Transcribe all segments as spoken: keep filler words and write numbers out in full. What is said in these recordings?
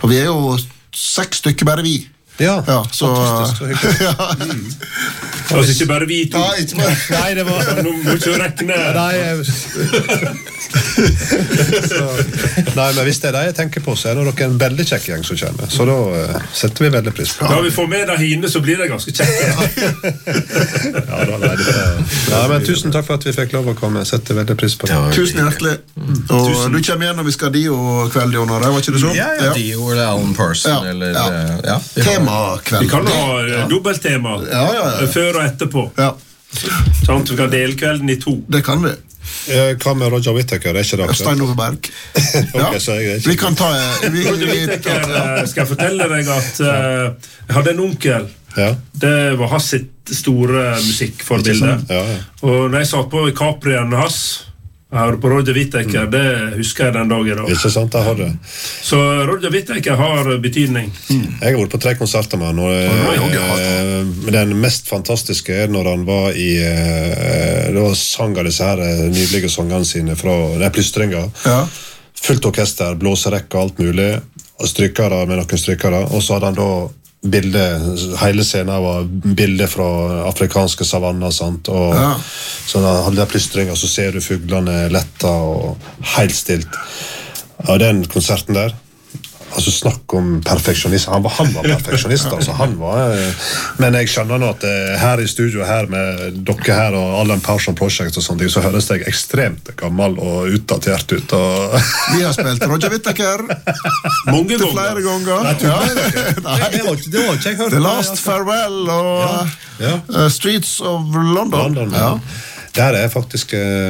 Og vi er jo seks stykker bare vi. Ja, ja så, fantastisk, så hyggelig. ja. Mm. Altså ikke bare vi to. Nei, ikke bare. Nei, det var... Nå må ikke regne. Nei, jeg... så, nei, men hvis det er det jeg tenker på, så er det dere en veldig kjekk gjeng som kommer. Så da uh, setter vi veldig pris på. Ja, vi får med deg hine, så blir det ganske kjekk. ja, da, nei, det er... ja, men tusen takk for at vi fikk lov å komme. Jeg setter veldig pris på det. Ja, tusen hjertelig. Og tusen. Du kommer igjen når vi skal Dio-kveld, Jonar, var ikke det så? Ja, ja, ja. Dio eller Alan Parsons, ja. eller... Ja. Ja, Temakveld. Vi kan ha ja. dobbelttema ja, ja, ja. før og etterpå. Ja. Sånn at vi kan dele kvelden i to. Det kan vi. Hva med Roger Whittaker? Er ikke det akkurat? Stein Ove Berg. okay, ja. så jeg, vi kan ta... Vi, Roger Whittaker, skal jeg fortelle deg at uh, jeg hadde en onkel. Ja. Det var hans sitt store musikkforbilde. Ja, ja. Og når jeg satt på i Caprien hans, jeg hørte på Roger Whittaker, mm. det husker jeg den dagen da. Ikke sant, jeg har det. Så Roger Whittaker har betydning. Mm. Jeg har vært på tre konserter med han, og eh, den mest fantastiske er når han var i eh, da sang av disse her nydelige sangene sine fra de plystringa. Ja. Fullt orkester, blåserekke og alt mulig, og strykere med noen strykere, og så hadde han da bilde, hele scenen var bilder fra afrikanske savanner, sant? Og ja. så da hadde jeg plystring, og så ser du fuglene letta og helt stilt. Og den konserten der, altså snakk om perfeksjonist, han var, han var perfeksjonist, altså, han var, men jeg skjønner nå at her i studio, her med dere her og Alan Parsons Project og sånt, så høres jeg ekstremt gammel og utdatert ut. Og vi har spilt Roger Whittaker mange ganger. Flere ganger. Nei, ja. Nei, det var ikke, det var ikke jeg hørte. The Last Farewell og ja. Ja. Uh, Streets of London. London ja. Der er faktisk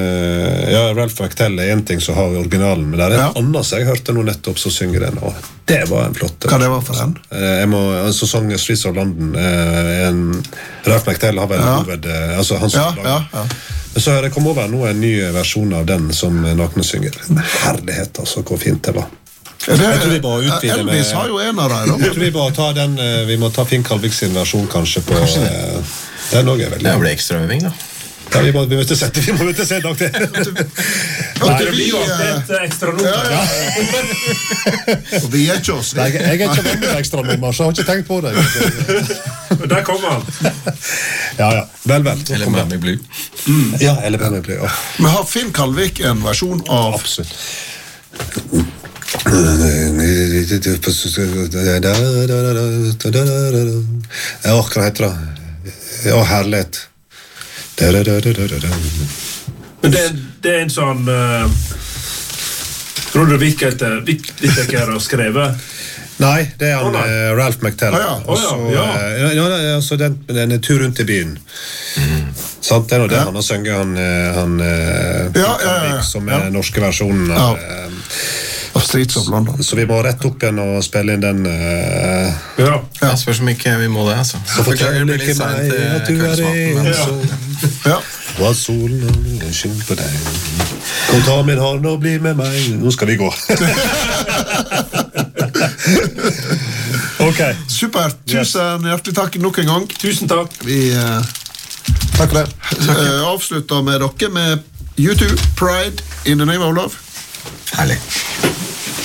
ja, Ralph McTell er en ting som har originalen, men der er ja. en annen som jeg hørte nå nettopp som synger den, og det var en flott. Hva det var for den? Jeg må, altså sang Streets of London en, Ralph McTell har vel ja. hoved, altså han som ja, ja, ja. Så det kom over nå en ny versjon av den som Nakne synger. Herlighet, altså, hvor fint det var. Det, jeg tror vi bare utvide med Elvis har jo en av dem. Jeg tror vi bare tar den, vi må ta Finn Kalvik sin versjon kanskje på kanskje det. Den også er veldig. Det blir ekstra øving da. Ja, vi må ikke sette, vi må ikke se dag til. Nei, det blir jo et ekstra nummer. Ja, ja. Og vi er ikke oss. Nei, jeg er ikke venn med ekstra nummer, så jeg har ikke tenkt på det. Men der kommer han. Ja, ja. Vel, vel. Eller Mammy Blue. Mm. Ja, eller Mammy Blue. Oh. Men har Finn Kalvik en versjon av... Absolutt. Ja, hva heter det? Ja, herlighet. Men det, det er en sånn uh, Roger Whittaker har skrevet. Nei, det er han, oh, uh, Ralph McTell. oh, ja. Oh, ja. Ja. Uh, ja, ja, så den, den er tur rundt i byen. Mm. Sant, det er noe det ja. han har sunget, han, han uh, ja, ja, ja, ja. som er den norske versjonen av ja. uh, of Streets of London. Så vi må rett opp igjen og spille inn den uh, ja. ja, spørs om ikke vi må det, altså. Så fortell ikke meg at du er en så ja. Og at solen skinner på deg. Kom, ta min hånd og bli med meg. Nå skal vi gå. Ok. Supert. Tusen hjertelig takk nok en gang. Tusen takk. Vi uh, takk for det. Uh, avslutter med dere med U two, Pride in the Name of Love. Herlig.